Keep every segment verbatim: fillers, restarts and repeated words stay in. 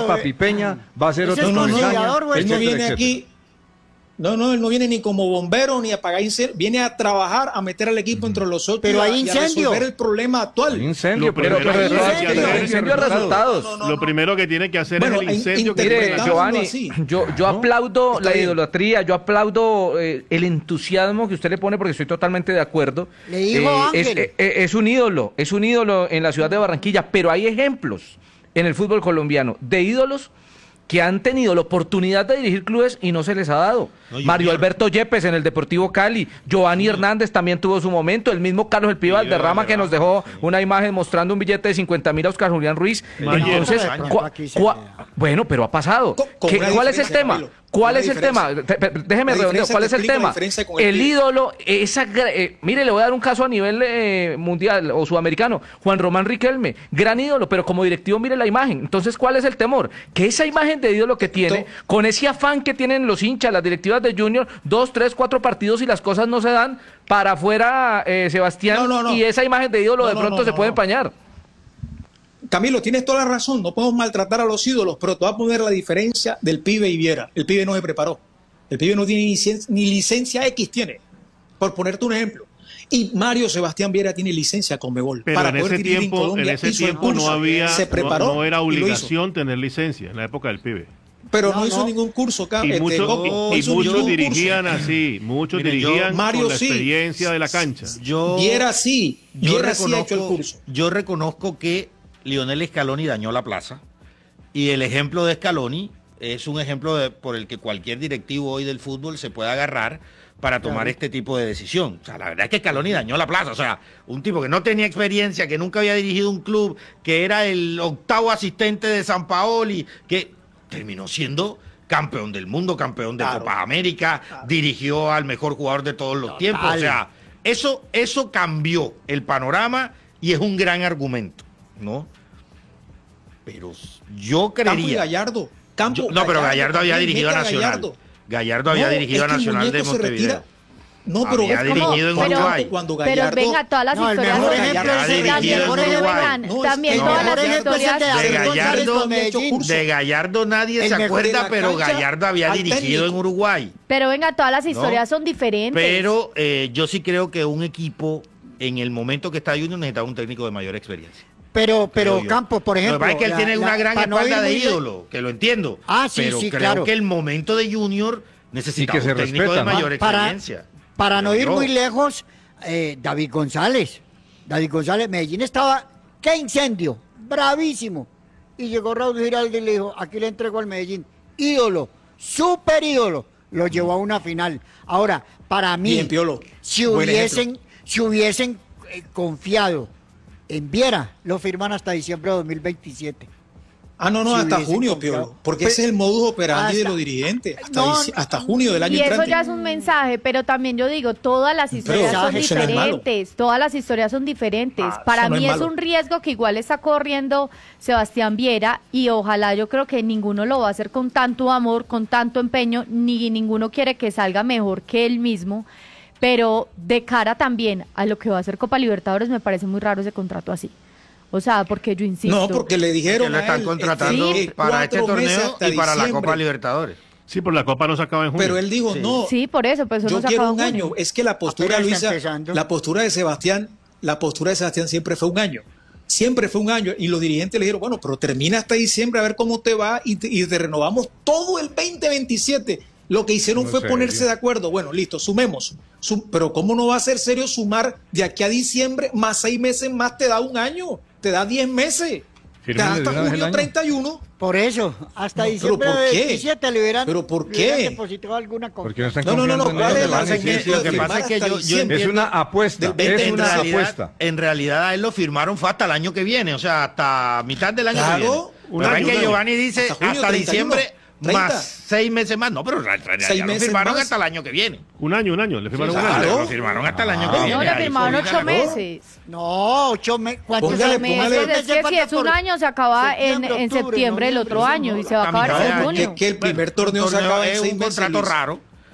claro, Papi Peña, va a ser ese otro es no, no, conciliador, Comesaña, güey. él no etcétera, viene etcétera. aquí, no, no, él no viene ni como bombero ni a apagar incendios, viene a trabajar, a meter al equipo entre los otros Pero y a, hay y a incendio. resolver el problema actual. Hay incendio, Lo pero, primero pero, que pero, tiene que pero hacer- incendio de resultados. No, no, Lo no. primero que tiene que hacer Bueno, es el in- incendio que Mire, interpretándolo Giovanni, así. yo, yo ¿No? aplaudo Está la bien. idolatría, yo aplaudo eh, el entusiasmo que usted le pone porque estoy totalmente de acuerdo. Le dijo es, Ángel. eh, eh, es un ídolo, es un ídolo en la ciudad de Barranquilla, pero hay ejemplos en el fútbol colombiano de ídolos que han tenido la oportunidad de dirigir clubes y no se les ha dado. No, Mario Junior. Alberto Yepes en el Deportivo Cali, Giovanni Hernández también tuvo su momento, el mismo Carlos El Pibe Pibe Valderrama que nos dejó Valderrama, sí. una imagen mostrando un billete de cincuenta mil a Oscar Julián Ruiz. Mayer. Entonces, No, cua- aquí se cua- queda. bueno, pero ha pasado. Con- con ¿Qué- una ¿Cuál es el diferencia, tema? Camilo, ¿Cuál una es el diferencia. tema? Te- te- Déjeme La redondeo. diferencia, ¿Cuál te es el explico la tema? diferencia con el El Pibe. ídolo, esa, gra- eh, mire, le voy a dar un caso a nivel eh, mundial o sudamericano. Juan Román Riquelme, gran ídolo, pero como directivo, mire la imagen. Entonces, ¿cuál es el temor? Que esa imagen de ídolo que tiene, To- con ese afán que tienen los hinchas, las directivas de Junior, dos, tres, cuatro partidos y las cosas no se dan, para afuera, eh, Sebastián, No, no, no. y esa imagen de ídolo No, de no, pronto no, se no, puede no. empañar. Camilo, tienes toda la razón, no podemos maltratar a los ídolos, pero te voy a poner la diferencia del Pibe y Viera. El Pibe no se preparó, el Pibe no tiene ni licencia, ni licencia X tiene, por ponerte un ejemplo. Y Mario Sebastián Viera tiene licencia con Mebol. Pero para en poder ese dirigir tiempo, en Colombia, ese hizo el tiempo no curso, había, se no- preparó no, era y lo hizo. obligación tener licencia en la época del pibe. Pero No, no, hizo no. ningún curso, Cam- Y este, muchos, Goku, y- no y hizo muchos ningún dirigían curso. así, muchos Miren, yo- dirigían Mario con la sí. experiencia de la cancha. Yo, Viera sí, yo Viera sí ha hecho el reconozco, curso. yo reconozco que Lionel Scaloni dañó la plaza y el ejemplo de Scaloni es un ejemplo de- por el que cualquier directivo hoy del fútbol se puede agarrar para tomar Claro. este tipo de decisión. O sea, la verdad es que Scaloni dañó la plaza. O sea, un tipo que no tenía experiencia, que nunca había dirigido un club, que era el octavo asistente de Sampaoli, que terminó siendo campeón del mundo, campeón de Claro. Copa América, dirigió al mejor jugador de todos los Total. tiempos. O sea, eso, eso cambió el panorama y es un gran argumento, ¿no? Pero yo Campo y creería... Gallardo. Campo, Yo- no, pero Gallardo había también, dirigido a mete Nacional. Gallardo. Gallardo había No, dirigido es a que el Nacional de muñeco se Montevideo. retira. No, pero Había es como- dirigido en cuando- Uruguay. Cuando Pero Gallardo, venga, todas las No, el historias mejor son ejemplo es el también, dirigido en por ejemplo, Uruguay. vengan, No, es también que no, todas el las mejor ejemplo es el historias. de De David González Gallardo, con Medellín. de Gallardo nadie El se mejor de acuerda, la pero cancha Gallardo había al dirigido técnico. en Uruguay. Pero venga, todas las historias No, son diferentes. Pero eh, yo sí creo que un equipo, en el momento que está Junior, necesitaba un técnico de mayor experiencia. Pero, pero creo yo. Campos, por ejemplo. Lo que pasa es que él la- tiene la- una gran para no espalda ir de muy le- ídolo, que lo entiendo. Ah, sí, pero sí, creo claro. que el momento de Junior necesitaba Y que se un técnico respeta, de ¿no? mayor Para- experiencia. Para no Creo ir yo. muy lejos, eh, David González. David González, Medellín estaba, ¡qué incendio! Bravísimo. Y llegó Raúl Giraldo y le dijo, aquí le entrego al Medellín. Ídolo, súper ídolo. Lo llevó a una final. Ahora, para mí, Bien, Piolo. si Buen hubiesen, si hubiesen eh, confiado en Viera, lo firman hasta diciembre de dos mil veintisiete. Ah, no, no, Si hasta hubiesen junio, confiado. Piolo. Porque Pe- ese es el modus operandi de hasta- los dirigentes. Hasta, No, dici- hasta junio del año Y eso entrante. ya es un mensaje, pero también yo digo, todas las historias Pero son eso no es malo. diferentes, todas las historias son diferentes. Ah, Para eso no mí es es malo. un riesgo que igual está corriendo Sebastián Viera y ojalá yo creo que ninguno lo va a hacer con tanto amor, con tanto empeño, ni ninguno quiere que salga mejor que él mismo. Pero de cara también a lo que va a hacer Copa Libertadores me parece muy raro ese contrato así. O sea, porque yo insisto. No, porque le Que dijeron lo a están él, contratando este, para este cuatro meses torneo hasta y para la diciembre. Copa Libertadores. Sí, pero la Copa no se acaba en junio. Pero él dijo, Sí. no, Sí, por eso, pues eso yo no se quiero acaba un en junio. año. Es que la postura, Apenas está Luisa, empezando. la postura de Sebastián, la postura de Sebastián siempre fue un año. Siempre fue un año. Y los dirigentes le dijeron, bueno, pero termina hasta diciembre a ver cómo te va y te, y te renovamos todo el veinte veintisiete. Lo que hicieron No fue sé, ponerse yo- de acuerdo. Bueno, listo, sumemos. Sum- pero ¿cómo no va a ser serio sumar de aquí a diciembre más seis meses más? Te da un año, te da diez meses. Te da Fírmenle de hasta una vez el junio año. treinta y uno. Por eso, hasta No, diciembre ¿pero por de qué? veintisiete le hubieran, ¿Pero por le hubieran qué? depositado alguna cosa. Porque no están No, no, no, no, confiando en ¿cuál ellos, es la Giovanni, que- sí, secreto lo de que pasa firmar es que hasta yo- yo diciembre? Es una apuesta, Del veinte es en una realidad, apuesta. en realidad, a él lo firmaron fue hasta el año que viene, o sea, hasta mitad del año Claro, que viene. un Pero año, es que un año. Giovanni dice Hasta hasta, junio treinta y uno, diciembre treinta. más seis meses más. No, pero en realidad Seis lo meses firmaron más. hasta el año que viene. Un año, un año. Le firmaron Sí, un año. claro. Lo firmaron hasta el año que Ah. viene. No, le ahí firmaron fue ocho una- meses. No, ocho meses. ¿Cuántos Póngale, meses? póngale. Es que si es un año se acaba en, Septiembre, en octubre, septiembre del noviembre, otro sí, año no, y se va a la acabar mitad en de año. junio. Que, que el primer Bueno, torneo un se acaba en es seis un meses. contrato Luis. raro,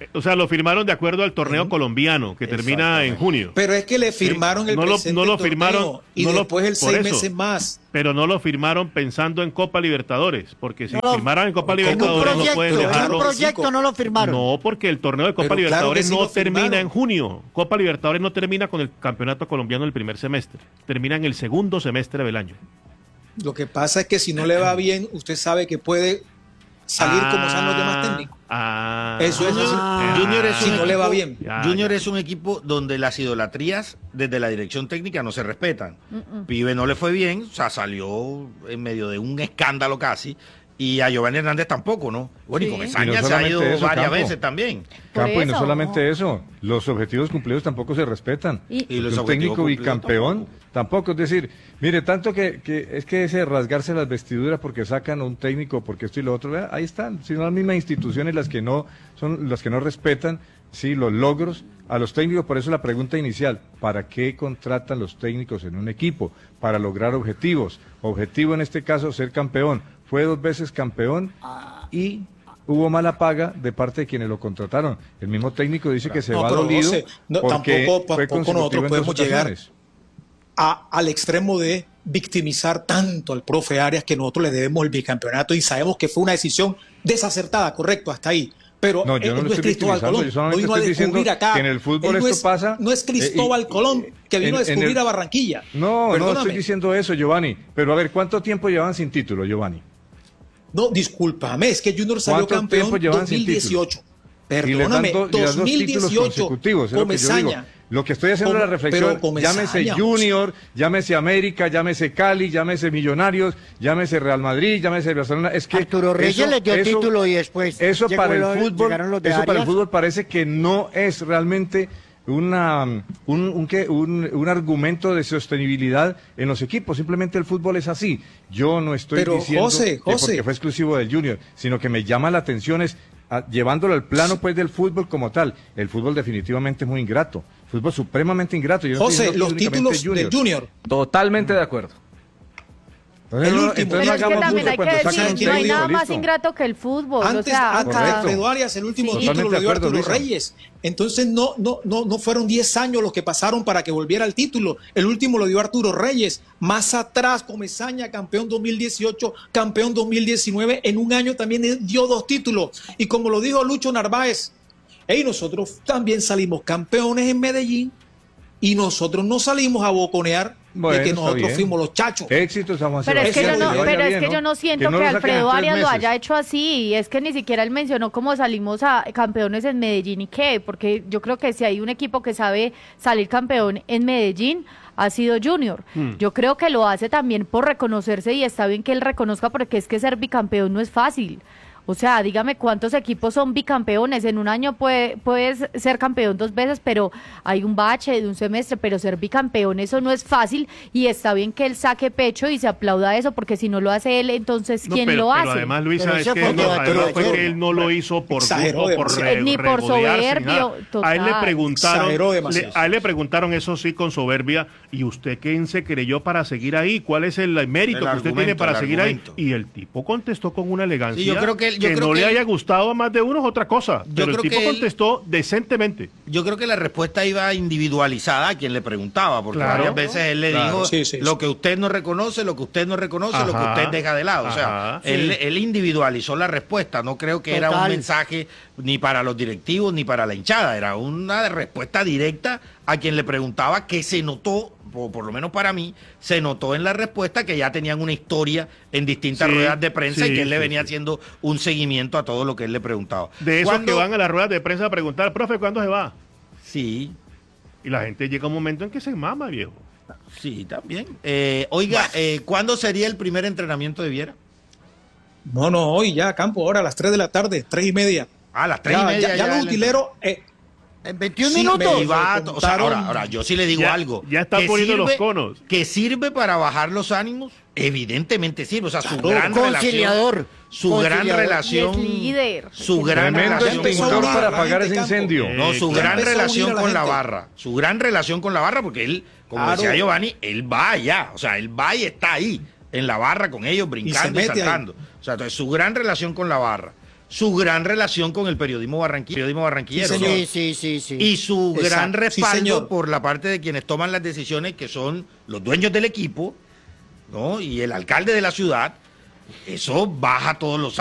O sea, lo firmaron de acuerdo al torneo colombiano, que termina en junio. Pero es que le firmaron el no lo, presente no lo torneo firmaron y no lo- después el por seis eso. meses más. Pero no lo firmaron pensando en Copa Libertadores, porque si No lo- firmaran en Copa en un Libertadores no proyecto, pueden en un dejarlo. proyecto no lo firmaron. No, porque el torneo de Copa Pero claro Libertadores que sí no lo termina firmaron. en junio. Copa Libertadores no termina con el campeonato colombiano el primer semestre, termina en el segundo semestre del año. Lo que pasa es que si no le va bien, usted sabe que puede salir como salen los demás técnicos. Ah, Eso es así. ah, Junior es Si un no le va equipo- bien. Ya, Junior ya. es un equipo donde las idolatrías desde la dirección técnica no se respetan. Pibe no le fue bien, o sea, salió en medio de un escándalo casi. Y a Giovanni Hernández tampoco, ¿no? Bueno, Sí. y con Y no Esaña se ha solamente ido eso, varias Campo. veces también. Por Campo, y no eso, solamente no. eso, los objetivos cumplidos tampoco se respetan. Y- Y los un objetivos técnico cumplidos bicampeón tampoco. Es decir, mire, tanto que, que es que ese rasgarse las vestiduras porque sacan a un técnico, porque esto y lo otro, vea, ahí están, si no las mismas instituciones las que no son las que no respetan, sí, los logros a los técnicos. Por eso la pregunta inicial, ¿para qué contratan los técnicos en un equipo? Para lograr objetivos. Objetivo en este caso, ser campeón. Fue dos veces campeón y hubo mala paga de parte de quienes lo contrataron. El mismo técnico dice que se No, va pero dolido José, no, porque tampoco- fue tampoco consecutivo nosotros en dos podemos llegar ocasiones. A- al extremo de victimizar tanto al profe Arias que nosotros le debemos el bicampeonato y sabemos que fue una decisión desacertada, correcto, hasta ahí. Pero No, yo él no lo es estoy Cristóbal victimizando, Colón, yo solamente no vino a estoy diciendo descubrir acá. que en el fútbol Él no esto es- pasa, No es eh, Cristóbal y- Colón que vino en- a descubrir en el- a Barranquilla. No, no Perdóname. estoy diciendo eso, Giovanni. Pero a ver, ¿cuánto tiempo llevan sin título, Giovanni? No, discúlpame, es que Junior salió ¿Cuánto campeón tiempo llevan dos sin mil dieciocho. Y les dan Perdóname, do- y dan dos dos mil títulos dieciocho, consecutivos, es lo que yo digo. Comesaña. Lo que estoy haciendo es Como- la reflexión, pero Comesaña, llámese José. Junior, llámese América, llámese Cali, llámese Millonarios, llámese Real Madrid, llámese Barcelona. Es que Arturo Reyes eso- les dio eso- título y después Eso llegó para el lo- fútbol, llegaron los de eso para el Arias. fútbol parece que no es realmente una un, un, ¿qué? un, un argumento de sostenibilidad en los equipos. Simplemente el fútbol es así. Yo no estoy Pero, diciendo José, que José. porque fue exclusivo del Junior, sino que me llama la atención es a- llevándolo al plano pues del fútbol como tal. El fútbol definitivamente es muy ingrato, fútbol supremamente ingrato. Yo no estoy José, diciendo los que únicamente títulos del Junior. Totalmente de acuerdo. Entonces, el no- último. entonces Pero no es que hagamos también mucho hay cuando que sacan decir, un ¿quién no hay lo nada dijo? más listo. ingrato que el fútbol. Antes, o sea, antes Correcto. de Alfredo Arias, el último Sí. título Totalmente lo de dio acuerdo, Arturo Luisa. Reyes. Entonces no, no, no, no fueron diez años los que pasaron para que volviera el título. El último lo dio Arturo Reyes. Más atrás, Comesaña, campeón dos mil dieciocho, campeón dos mil diecinueve. En un año también dio dos títulos. Y como lo dijo Lucho Narváez, hey, nosotros también salimos campeones en Medellín y nosotros no salimos a boconear Bueno, de que está nosotros bien. fuimos los chachos. Éxito, San Juan Pero es que Sebastián, yo no, le vaya pero es bien, que ¿no? yo no siento no que, lo saquen en Alfredo tres Arias lo meses. haya hecho así. Y es que ni siquiera él mencionó cómo salimos a campeones en Medellín y qué, porque yo creo que si hay un equipo que sabe salir campeón en Medellín ha sido Junior. Hmm. Yo creo que lo hace también por reconocerse y está bien que él reconozca porque es que ser bicampeón no es fácil. O sea, dígame cuántos equipos son bicampeones. En un año puede, puedes ser campeón dos veces, pero hay un bache de un semestre, pero ser bicampeón eso no es fácil y está bien que él saque pecho y se aplauda eso, porque si no lo hace él, entonces No, ¿quién pero, lo pero hace? además, Luisa, Pero es ese que, fue no, otro además fue ayer. que él no lo hizo por Exageró gusto, por demasiado. re- Ni por regodearse, ni soberbio, nada. A él le total. preguntaron, Exageró le- demasiado. a él le preguntaron eso sí con soberbia, ¿y usted quién se creyó para seguir ahí? ¿Cuál es el mérito El que usted tiene argumento, para el seguir argumento. ahí? Y el tipo contestó con una elegancia Sí, yo creo que él- yo que creo no que le él- haya gustado a más de uno es otra cosa, Yo pero el creo tipo que él- contestó decentemente. Yo creo que la respuesta iba individualizada a quien le preguntaba, porque Claro. varias veces él le Claro. dijo Sí, sí, lo sí. que usted no reconoce, lo que usted no reconoce, lo que Ajá. usted deja de lado. O sea, Ajá. él, Sí. él individualizó la respuesta. No creo que era un Total. mensaje ni para los directivos ni para la hinchada. Era una respuesta directa a quien le preguntaba, que se notó, por, por lo menos para mí, se notó en la respuesta que ya tenían una historia en distintas Sí, ruedas de prensa sí, y que él le sí, venía sí. haciendo un seguimiento a todo lo que él le preguntaba. De esos ¿Cuándo- que van a las ruedas de prensa a preguntar, profe, ¿cuándo se va? Sí. Y la gente llega a un momento en que se mama, viejo. Sí, también. Eh, oiga, eh, ¿cuándo sería el primer entrenamiento de Viera? No, no, hoy ya, campo, ahora a las tres de la tarde, tres y media. Ah, a las tres Ya, y media. ya, ya los el utileros, eh, En veintiún Sí, minutos. me- Y va a- o sea, contaron- ahora, ahora, yo sí le digo Ya- algo. ya está que poniendo los sirve- conos. Que sirve para bajar los ánimos, evidentemente sirve. O sea, su Claro, gran conciliador, relación. Su gran conciliador. relación. Y es líder. Su gran Tremendo relación. empezó extintor a para la apagar gente, ese Campo. incendio. Eh, No, su claro. gran Empezó a unir relación a la con la gente. barra. Su gran relación con la barra, porque él, como Claro. decía Giovanni, él va allá. O sea, él va y está ahí, en la barra con ellos, brincando y, mete ahí. saltando. O sea, entonces su gran relación con la barra, su gran relación con el periodismo, barranqui- periodismo barranquillero. Sí, ¿no? señor. Sí, sí, sí, sí. Y su Exacto. gran Sí, respaldo señor. por la parte de quienes toman las decisiones, que son los dueños del equipo, ¿no? Y el alcalde de la ciudad, eso baja todos los